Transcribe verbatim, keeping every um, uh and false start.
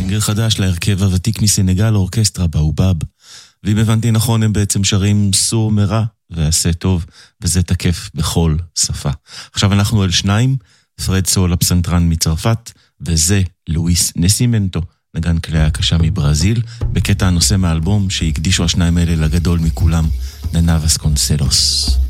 שיר חדש להרכב הוותיק מסנגל, אורקסטרה באובאב. ואם הבנתי נכון, הם בעצם שרים סור מרע ועשה טוב, וזה תקף בכל שפה. עכשיו אנחנו על שניים, פרד סול הפסנתרן מצרפת, וזה לואיס נסימנטו, נגן כלי הקשה מברזיל, בקטע הנושא מהאלבום שהקדישו השניים האלה לגדול מכולם, ננה וסקונסלוס.